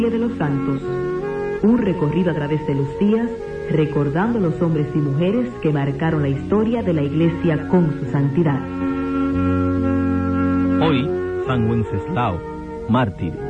de los Santos, un recorrido a través de los días, recordando los hombres y mujeres que marcaron la historia de la Iglesia con su santidad. Hoy, San Wenceslao, mártir.